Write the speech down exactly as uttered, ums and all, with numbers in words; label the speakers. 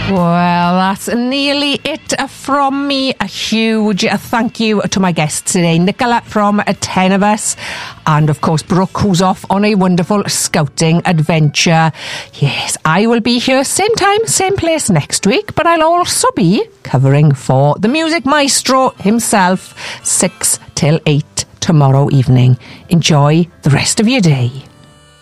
Speaker 1: Well, that's nearly it from me. A huge thank you to my guests today, Nicola from Ten of Us, and of course Brooke, who's off on a wonderful scouting adventure. Yes, I will be here same time, same place next week, but I'll also be covering for the music maestro himself, six till eight tomorrow evening. Enjoy the rest of your day.